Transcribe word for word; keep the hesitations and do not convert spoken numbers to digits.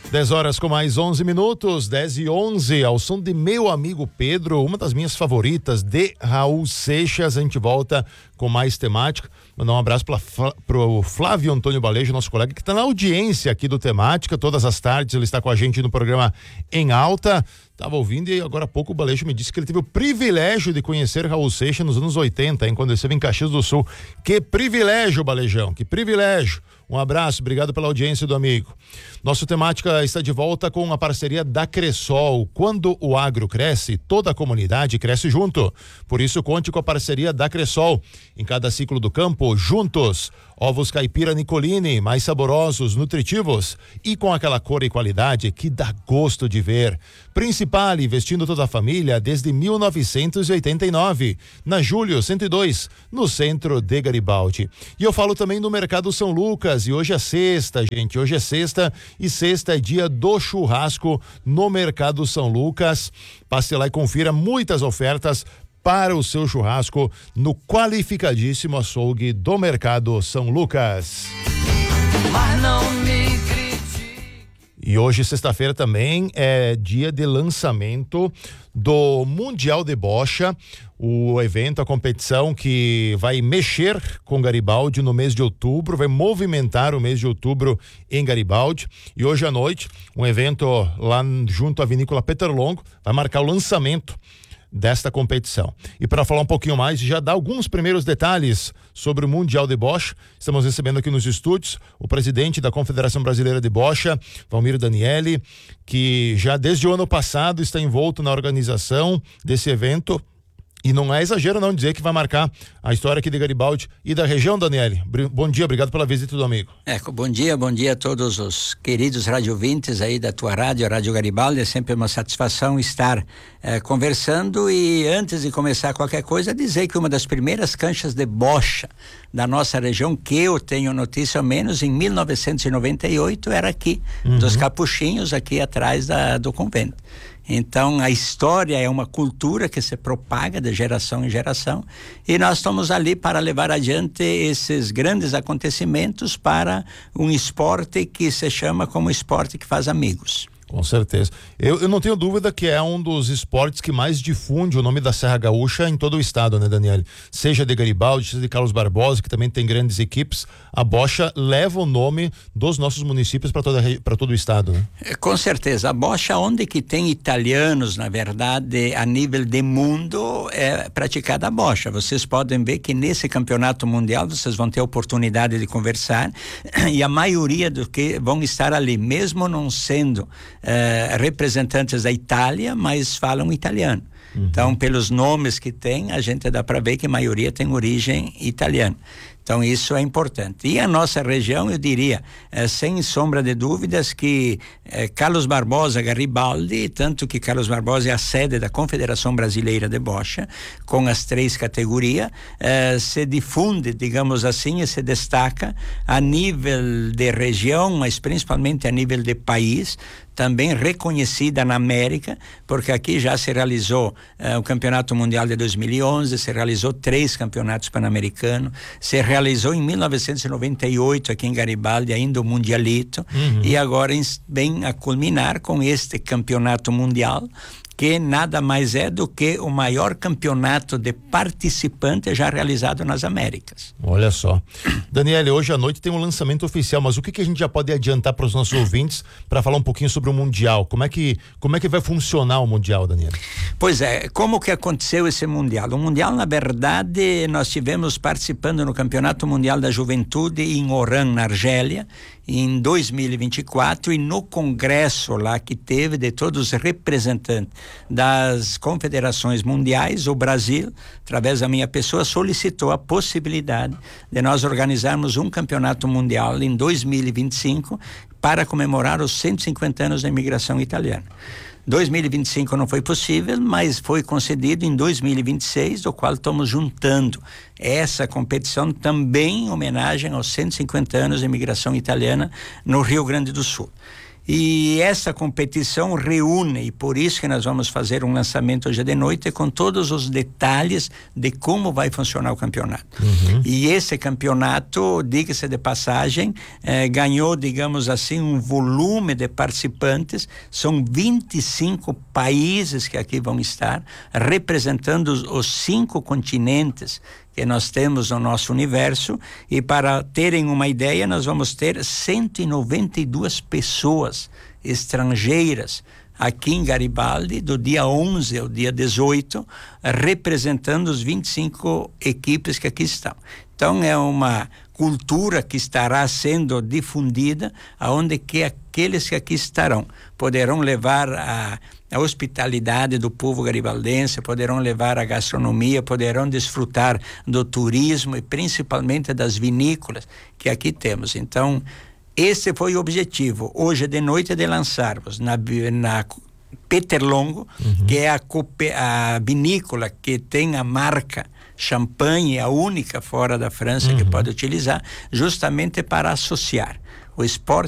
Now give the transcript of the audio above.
dez horas com mais onze minutos, dez e onze, ao som de Meu Amigo Pedro, uma das minhas favoritas, de Raul Seixas. A gente volta com mais temática. Mandar um abraço para o Flávio Antônio Balejo, nosso colega que está na audiência aqui do Temática, todas as tardes ele está com a gente no programa Em Alta. Estava ouvindo e agora há pouco o Balejo me disse que ele teve o privilégio de conhecer Raul Seixas nos anos oitenta, hein, quando ele esteve em Caxias do Sul. Que privilégio, Balejão, que privilégio. Um abraço, obrigado pela audiência do amigo. Nosso Temática está de volta com a parceria da Cressol. Quando o agro cresce, toda a comunidade cresce junto. Por isso, conte com a parceria da Cressol. Em cada ciclo do campo, juntos. Ovos caipira Nicolini, mais saborosos, nutritivos e com aquela cor e qualidade que dá gosto de ver. Principal, investindo toda a família desde mil novecentos e oitenta e nove. Na Júlio cento e dois, no centro de Garibaldi. E eu falo também do Mercado São Lucas. E hoje é sexta, gente. Hoje é sexta e sexta é dia do churrasco no Mercado São Lucas. Passe lá e confira muitas ofertas para o seu churrasco no qualificadíssimo açougue do Mercado São Lucas. Mas não me critique. E hoje, sexta-feira, também é dia de lançamento do Mundial de Bocha, o evento, a competição que vai mexer com Garibaldi no mês de outubro, vai movimentar o mês de outubro em Garibaldi. E hoje à noite, um evento lá junto à Vinícola Peter Longo vai marcar o lançamento desta competição. E para falar um pouquinho mais, já dar alguns primeiros detalhes sobre o Mundial de Bocha, estamos recebendo aqui nos estúdios o presidente da Confederação Brasileira de Bocha, Valmir Danieli, que já desde o ano passado está envolto na organização desse evento. E não é exagero não dizer que vai marcar a história aqui de Garibaldi e da região, Daniele. Bom dia, obrigado pela visita do amigo. É, bom dia, bom dia a todos os queridos radiovintes aí da tua rádio, a Rádio Garibaldi. É sempre uma satisfação estar é, conversando. E antes de começar qualquer coisa, dizer que uma das primeiras canchas de bocha da nossa região, que eu tenho notícia ao menos em mil novecentos e noventa e oito, era aqui, uhum. dos Capuchinhos, aqui atrás da, do convento. Então, a história é uma cultura que se propaga de geração em geração e nós estamos ali para levar adiante esses grandes acontecimentos para um esporte que se chama como esporte que faz amigos. Com certeza. Eu, eu não tenho dúvida que é um dos esportes que mais difunde o nome da Serra Gaúcha em todo o estado, né, Daniele? Seja de Garibaldi, seja de Carlos Barbosa, que também tem grandes equipes, a bocha leva o nome dos nossos municípios para toda para todo o estado, né? É, com certeza. A bocha, onde que tem italianos, na verdade, a nível de mundo, é praticada a bocha. Vocês podem ver que nesse campeonato mundial vocês vão ter a oportunidade de conversar e a maioria do que vão estar ali, mesmo não sendo Uh, representantes da Itália, mas falam italiano. Uhum. Então, pelos nomes que tem, a gente dá para ver que a maioria tem origem italiana. Então, isso é importante. E a nossa região, eu diria, eh, sem sombra de dúvidas, que eh, Carlos Barbosa Garibaldi, tanto que Carlos Barbosa é a sede da Confederação Brasileira de Bocha, com as três categorias, eh, se difunde, digamos assim, e se destaca a nível de região, mas principalmente a nível de país, também reconhecida na América, porque aqui já se realizou uh, o Campeonato Mundial de dois mil e onze, se realizou três campeonatos pan-americanos, se realizou em mil novecentos e noventa e oito aqui em Garibaldi ainda o Mundialito, uhum. e agora vem a culminar com este Campeonato Mundial, que nada mais é do que o maior campeonato de participantes já realizado nas Américas. Olha só. Daniele, hoje à noite tem um lançamento oficial, mas o que, que a gente já pode adiantar para os nossos ouvintes para falar um pouquinho sobre o Mundial? Como é que, como é que vai funcionar o Mundial, Daniele? Pois é, como que aconteceu esse Mundial? O Mundial, na verdade, nós tivemos participando no Campeonato Mundial da Juventude em Oran, na Argélia, em dois mil e vinte e quatro, e no congresso lá que teve de todos os representantes das confederações mundiais, o Brasil, através da minha pessoa, solicitou a possibilidade de nós organizarmos um campeonato mundial em dois mil e vinte e cinco para comemorar os cento e cinquenta anos da imigração italiana. dois mil e vinte e cinco não foi possível, mas foi concedido em dois mil e vinte e seis, do qual estamos juntando essa competição também em homenagem aos cento e cinquenta anos da imigração italiana no Rio Grande do Sul. E essa competição reúne, e por isso que nós vamos fazer um lançamento hoje de noite com todos os detalhes de como vai funcionar o campeonato. Uhum. E esse campeonato, diga-se de passagem, eh, ganhou, digamos assim, um volume de participantes. São vinte e cinco países que aqui vão estar, representando os, os cinco continentes que nós temos no nosso universo, e para terem uma ideia, nós vamos ter cento e noventa e duas pessoas estrangeiras aqui em Garibaldi, do dia onze ao dia dezoito, representando os vinte e cinco equipes que aqui estão. Então é uma cultura que estará sendo difundida, aonde que aqueles que aqui estarão poderão levar a a hospitalidade do povo garibaldense, poderão levar a gastronomia, poderão desfrutar do turismo e principalmente das vinícolas que aqui temos. Então, esse foi o objetivo, hoje de noite, de lançarmos na, na Peter Longo, uhum. que é a, a vinícola que tem a marca champanhe, a única fora da França uhum. que pode utilizar, justamente para associar o esporte